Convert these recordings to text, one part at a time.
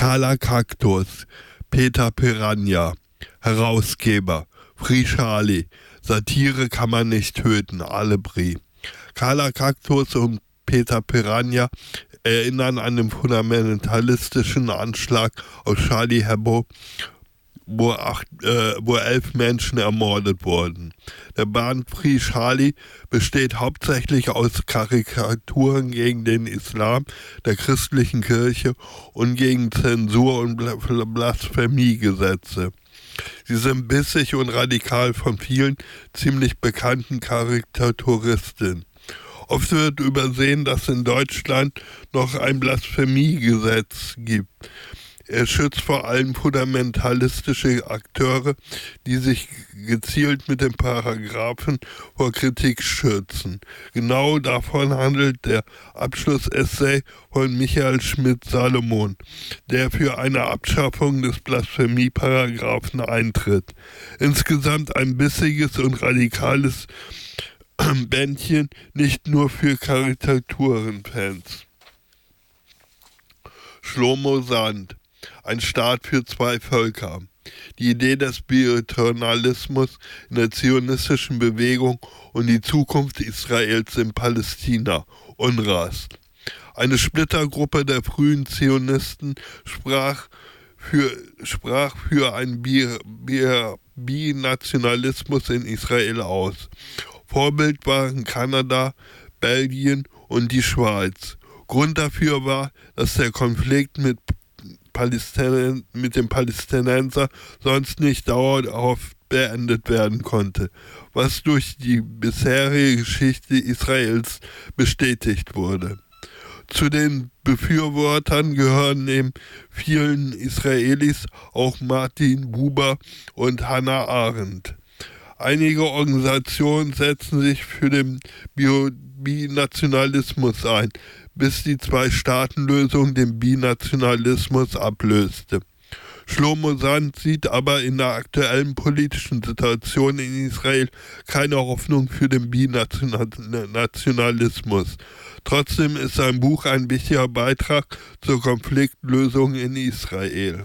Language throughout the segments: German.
Carla Cactus, Peter Piranha, Herausgeber, Free Charlie, Satire kann man nicht töten, Alebri. Carla Cactus und Peter Piranha erinnern an den fundamentalistischen Anschlag auf Charlie Hebdo, wo 11 Menschen ermordet wurden. Der Band Free Charlie besteht hauptsächlich aus Karikaturen gegen den Islam, der christlichen Kirche und gegen Zensur- und Blasphemiegesetze. Sie sind bissig und radikal von vielen ziemlich bekannten Karikaturisten. Oft wird übersehen, dass in Deutschland noch ein Blasphemiegesetz gibt. Er schützt vor allem fundamentalistische Akteure, die sich gezielt mit den Paragraphen vor Kritik schützen. Genau davon handelt der Abschlussessay von Michael Schmidt-Salomon, der für eine Abschaffung des Blasphemie-Paragraphen eintritt. Insgesamt ein bissiges und radikales Bändchen, nicht nur für Karikaturenfans. Shlomo Sand, ein Staat für zwei Völker. Die Idee des Bilateralismus in der zionistischen Bewegung und die Zukunft Israels in Palästina, UNRWA. Eine Splittergruppe der frühen Zionisten sprach für einen Binationalismus in Israel aus. Vorbild waren Kanada, Belgien und die Schweiz. Grund dafür war, dass der Konflikt mit dem Palästinenser sonst nicht dauerhaft beendet werden konnte, was durch die bisherige Geschichte Israels bestätigt wurde. Zu den Befürwortern gehören neben vielen Israelis auch Martin Buber und Hannah Arendt. Einige Organisationen setzen sich für den Binationalismus ein, bis die Zwei-Staaten-Lösung den Binationalismus ablöste. Shlomo Sand sieht aber in der aktuellen politischen Situation in Israel keine Hoffnung für den Binationalismus. Trotzdem ist sein Buch ein wichtiger Beitrag zur Konfliktlösung in Israel.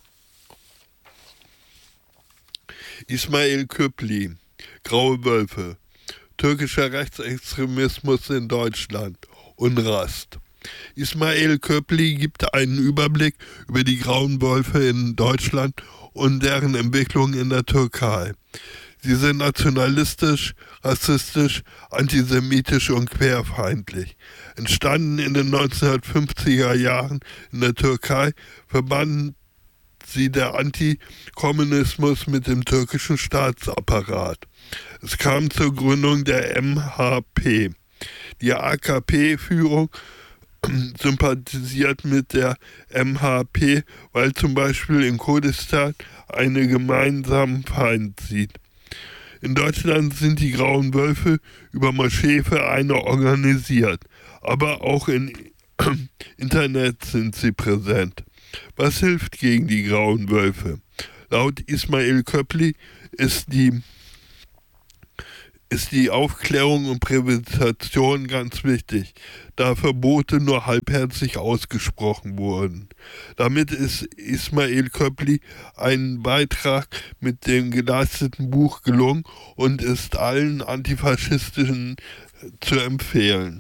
Ismail Köpli, Graue Wölfe, türkischer Rechtsextremismus in Deutschland, UNRWA. Ismail Köpli gibt einen Überblick über die Grauen Wölfe in Deutschland und deren Entwicklung in der Türkei. Sie sind nationalistisch, rassistisch, antisemitisch und querfeindlich. Entstanden in den 1950er Jahren in der Türkei, verbanden sie der Antikommunismus mit dem türkischen Staatsapparat. Es kam zur Gründung der MHP. Die AKP-Führung sympathisiert mit der MHP, weil zum Beispiel in Kurdistan einen gemeinsamen Feind sieht. In Deutschland sind die Grauen Wölfe über Moscheevereine organisiert, aber auch im Internet sind sie präsent. Was hilft gegen die Grauen Wölfe? Laut Ismail Köpli ist die Aufklärung und Prävention ganz wichtig, da Verbote nur halbherzig ausgesprochen wurden. Damit ist Ismail Köpli ein Beitrag mit dem geleisteten Buch gelungen und ist allen Antifaschisten zu empfehlen.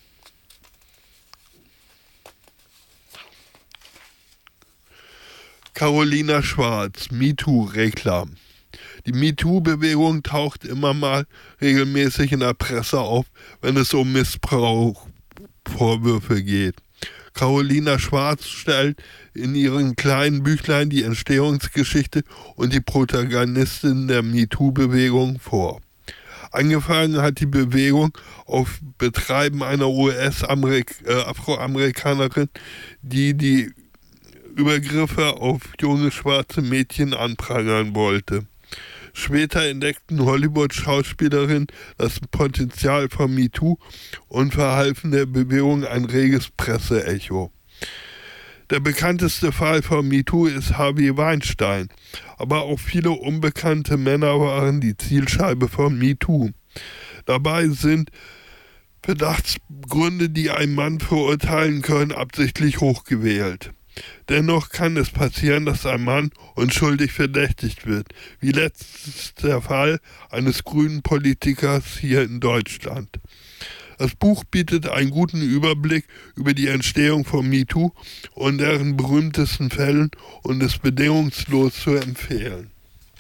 Carolina Schwarz, MeToo-Reklam. Die MeToo-Bewegung taucht immer mal regelmäßig in der Presse auf, wenn es um Missbrauchvorwürfe geht. Carolina Schwarz stellt in ihren kleinen Büchlein die Entstehungsgeschichte und die Protagonistin der MeToo-Bewegung vor. Angefangen hat die Bewegung auf Betreiben einer US-Afroamerikanerin, die Übergriffe auf junge schwarze Mädchen anprangern wollte. Später entdeckten Hollywood-Schauspielerinnen das Potenzial von MeToo und verhalfen der Bewegung ein reges Presseecho. Der bekannteste Fall von MeToo ist Harvey Weinstein, aber auch viele unbekannte Männer waren die Zielscheibe von MeToo. Dabei sind Verdachtsgründe, die einen Mann verurteilen können, absichtlich hochgewählt. Dennoch kann es passieren, dass ein Mann unschuldig verdächtigt wird, wie letztens der Fall eines grünen Politikers hier in Deutschland. Das Buch bietet einen guten Überblick über die Entstehung von MeToo und deren berühmtesten Fällen und ist bedingungslos zu empfehlen.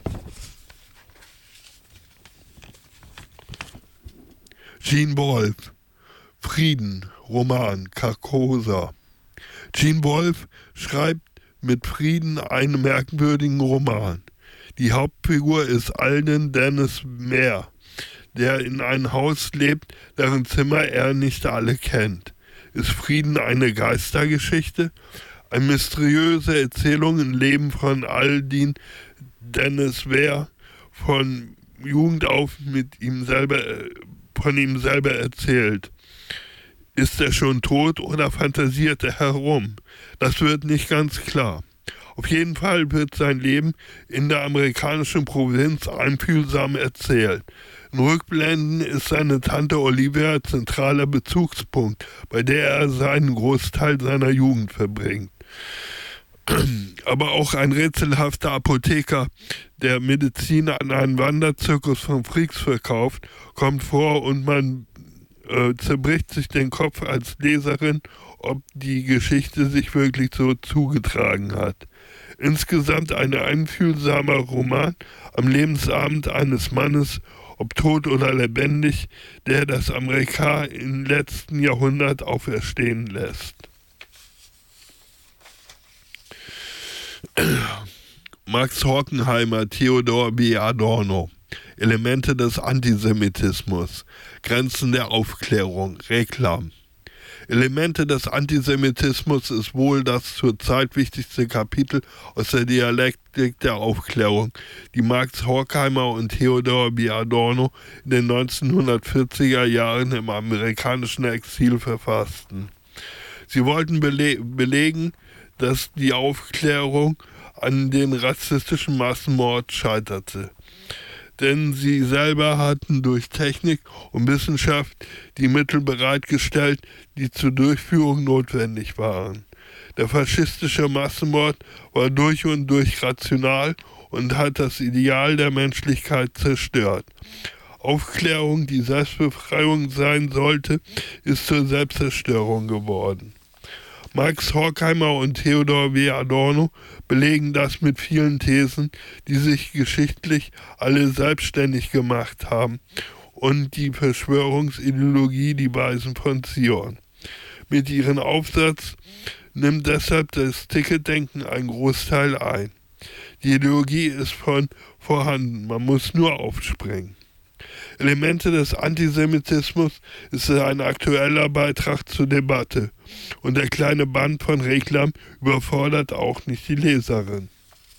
Gene Wolfe, Frieden, Roman, Carcosa. Gene Wolfe schreibt mit Frieden einen merkwürdigen Roman. Die Hauptfigur ist Alden Dennis Mehr, der in einem Haus lebt, deren Zimmer er nicht alle kennt. Ist Frieden eine Geistergeschichte? Eine mysteriöse Erzählung im Leben von Alden Dennis Mehr, von Jugend auf von ihm selber erzählt. Ist er schon tot oder fantasiert er herum? Das wird nicht ganz klar. Auf jeden Fall wird sein Leben in der amerikanischen Provinz einfühlsam erzählt. In Rückblenden ist seine Tante Olivia zentraler Bezugspunkt, bei der er seinen Großteil seiner Jugend verbringt. Aber auch ein rätselhafter Apotheker, der Medizin an einen Wanderzirkus von Freaks verkauft, kommt vor und man zerbricht sich den Kopf als Leserin, ob die Geschichte sich wirklich so zugetragen hat. Insgesamt ein einfühlsamer Roman am Lebensabend eines Mannes, ob tot oder lebendig, der das Amerika im letzten Jahrhundert auferstehen lässt. Max Horkheimer, Theodor B. Adorno. Elemente des Antisemitismus. Grenzen der Aufklärung. Reklam. Elemente des Antisemitismus ist wohl das zurzeit wichtigste Kapitel aus der Dialektik der Aufklärung, die Max Horkheimer und Theodor B. Adorno in den 1940er Jahren im amerikanischen Exil verfassten. Sie wollten belegen, dass die Aufklärung an den rassistischen Massenmord scheiterte. Denn sie selber hatten durch Technik und Wissenschaft die Mittel bereitgestellt, die zur Durchführung notwendig waren. Der faschistische Massenmord war durch und durch rational und hat das Ideal der Menschlichkeit zerstört. Aufklärung, die Selbstbefreiung sein sollte, ist zur Selbstzerstörung geworden. Max Horkheimer und Theodor W. Adorno belegen das mit vielen Thesen, die sich geschichtlich alle selbstständig gemacht haben, und die Verschwörungsideologie die Weisen von Zion. Mit ihrem Aufsatz nimmt deshalb das Ticketdenken einen Großteil ein. Die Ideologie ist vorhanden, man muss nur aufspringen. Elemente des Antisemitismus ist ein aktueller Beitrag zur Debatte und der kleine Band von Reklam überfordert auch nicht die Leserin.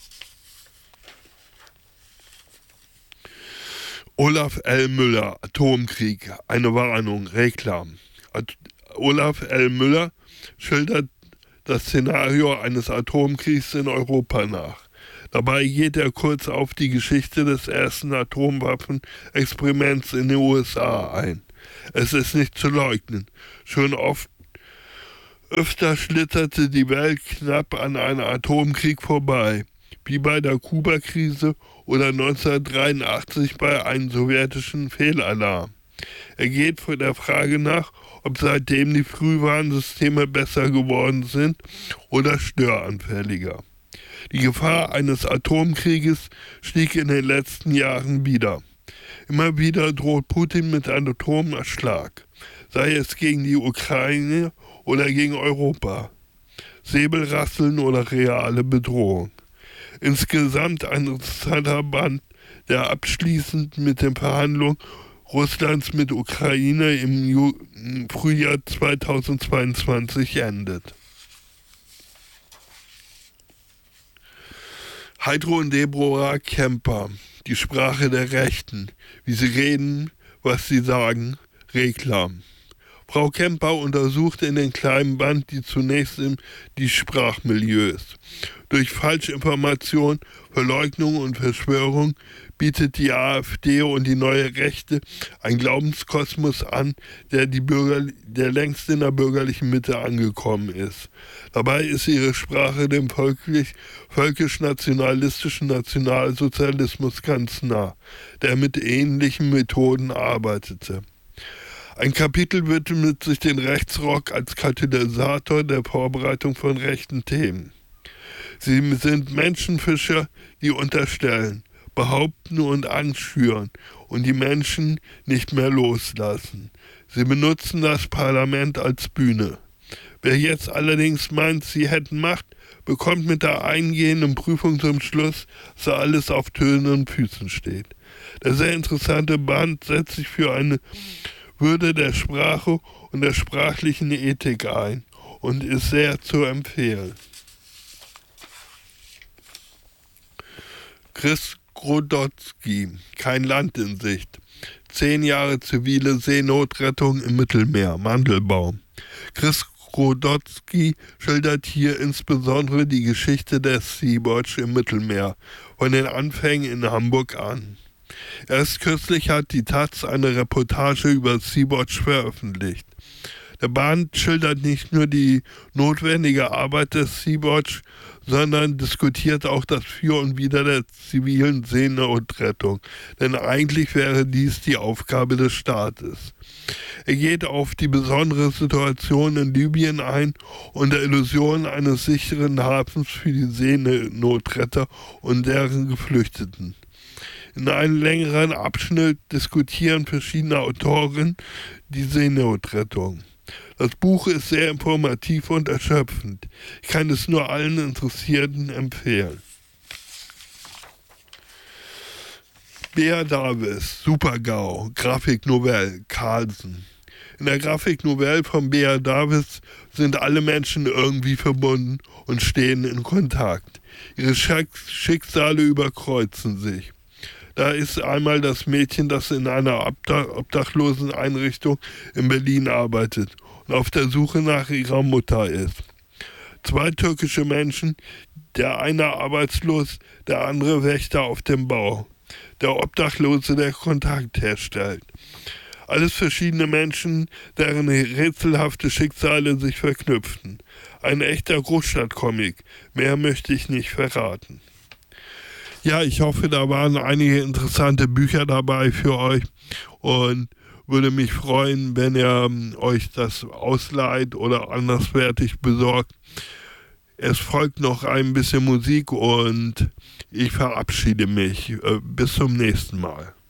Olaf L. Müller, Atomkrieg, eine Warnung, Reklam. Olaf L. Müller schildert das Szenario eines Atomkriegs in Europa nach. Dabei geht er kurz auf die Geschichte des ersten Atomwaffenexperiments in den USA ein. Es ist nicht zu leugnen. Schon öfter schlitterte die Welt knapp an einem Atomkrieg vorbei, wie bei der Kuba-Krise oder 1983 bei einem sowjetischen Fehlalarm. Er geht von der Frage nach, ob seitdem die Frühwarnsysteme besser geworden sind oder störanfälliger. Die Gefahr eines Atomkrieges stieg in den letzten Jahren wieder. Immer wieder droht Putin mit einem Atomerschlag, sei es gegen die Ukraine oder gegen Europa. Säbelrasseln oder reale Bedrohung. Insgesamt ein interessanter Band, der abschließend mit den Verhandlungen Russlands mit Ukraine im Frühjahr 2022 endet. Heidrun und Deborah Kemper, die Sprache der Rechten, wie sie reden, was sie sagen, Reklam. Frau Kemper untersuchte in den kleinen Band die Sprachmilieus. Durch Falschinformation, Verleugnung und Verschwörung bietet die AfD und die Neue Rechte einen Glaubenskosmos an, der längst in der bürgerlichen Mitte angekommen ist. Dabei ist ihre Sprache dem völkisch-nationalistischen Nationalsozialismus ganz nah, der mit ähnlichen Methoden arbeitete. Ein Kapitel widmet sich den Rechtsrock als Katalysator der Vorbereitung von rechten Themen. Sie sind Menschenfischer, die unterstellen, behaupten und Angst schüren und die Menschen nicht mehr loslassen. Sie benutzen das Parlament als Bühne. Wer jetzt allerdings meint, sie hätten Macht, bekommt mit der eingehenden Prüfung zum Schluss, dass alles auf tönernen Füßen steht. Der sehr interessante Band setzt sich für eine Würde der Sprache und der sprachlichen Ethik ein und ist sehr zu empfehlen. Chris Grodotzky, Kein Land in Sicht. 10 Jahre zivile Seenotrettung im Mittelmeer, Mandelbaum. Chris Grodotzky schildert hier insbesondere die Geschichte der Sea-Watch im Mittelmeer, von den Anfängen in Hamburg an. Erst kürzlich hat die taz eine Reportage über Sea-Watch veröffentlicht. Der Band schildert nicht nur die notwendige Arbeit des Sea-Watch, sondern diskutiert auch das Für und Wider der zivilen Seenotrettung, denn eigentlich wäre dies die Aufgabe des Staates. Er geht auf die besondere Situation in Libyen ein und der Illusion eines sicheren Hafens für die Seenotretter und deren Geflüchteten. In einem längeren Abschnitt diskutieren verschiedene Autoren die Seenotrettung. Das Buch ist sehr informativ und erschöpfend. Ich kann es nur allen Interessierten empfehlen. Bea Davis, Super-GAU, Grafiknovelle, Carlsen. In der Grafiknovelle von Bea Davis sind alle Menschen irgendwie verbunden und stehen in Kontakt. Ihre Schicksale überkreuzen sich. Da ist einmal das Mädchen, das in einer Obdachloseneinrichtung in Berlin arbeitet und auf der Suche nach ihrer Mutter ist. 2 türkische Menschen, der eine arbeitslos, der andere Wächter auf dem Bau. Der Obdachlose, der Kontakt herstellt. Alles verschiedene Menschen, deren rätselhafte Schicksale sich verknüpften. Ein echter Großstadtcomic. Mehr möchte ich nicht verraten. Ja, ich hoffe, da waren einige interessante Bücher dabei für euch und würde mich freuen, wenn ihr euch das ausleiht oder anderswertig besorgt. Es folgt noch ein bisschen Musik und ich verabschiede mich. Bis zum nächsten Mal.